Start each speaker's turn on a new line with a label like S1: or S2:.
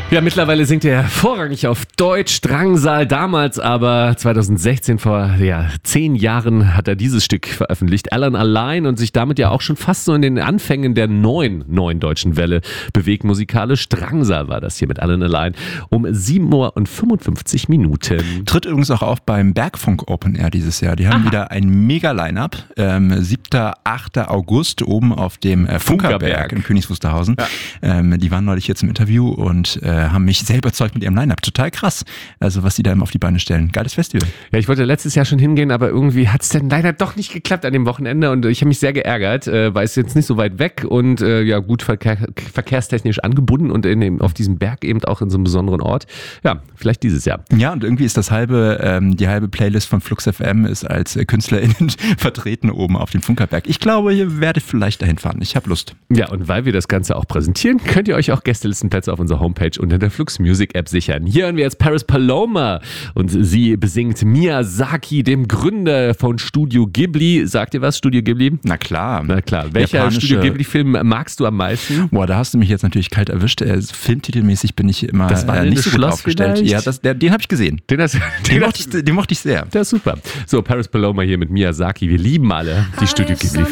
S1: Ja, mittlerweile singt er vorrangig auf Deutsch, Drangsal damals, aber 2016, vor 10 Jahren, hat er dieses Stück veröffentlicht, Alan Allein, und sich damit ja auch schon fast so in den Anfängen der neuen deutschen Welle bewegt musikalisch. Drangsal war das hier mit Alan Allein um 7:55 Uhr.
S2: Tritt übrigens auch auf beim Bergfunk Open Air dieses Jahr. Die haben wieder ein Mega-Line-Up. 7. 8. August oben auf dem Funkerberg in Königs Wusterhausen. Ja. Die waren neulich jetzt im Interview und haben mich sehr überzeugt mit ihrem Line-Up. Total krass. Also was die da immer auf die Beine stellen. Geiles Festival.
S1: Ja, ich wollte letztes Jahr schon hingehen, aber irgendwie hat es dann leider doch nicht geklappt an dem Wochenende und ich habe mich sehr geärgert, weil es jetzt nicht so weit weg und gut verkehrstechnisch angebunden und auf diesem Berg eben auch in so einem besonderen Ort. Ja, vielleicht dieses Jahr.
S2: Ja, und irgendwie ist die halbe Playlist von Flux FM ist als KünstlerInnen vertreten oben auf dem Funkerberg. Ich glaube, ihr werdet vielleicht dahin fahren. Ich habe Lust.
S1: Ja, und weil wir das Ganze auch präsentieren, könnt ihr euch auch Gästelistenplätze auf unserer Homepage unter der Flux Music App sichern. Hier hören wir jetzt Paris Paloma und sie besingt Miyazaki, dem Gründer von Studio Ghibli. Sagt ihr was, Studio Ghibli?
S2: Na klar.
S1: Welcher Studio Ghibli-Film magst du am meisten?
S2: Boah, da hast du mich jetzt natürlich kalt erwischt. Filmtitelmäßig bin ich immer nicht so gut aufgestellt.
S1: Vielleicht?
S2: Ja, den habe ich gesehen. Den mochte ich sehr.
S1: Der ist super. So, Paris Paloma hier mit Miyazaki. Wir lieben alle die Studio Ghibli.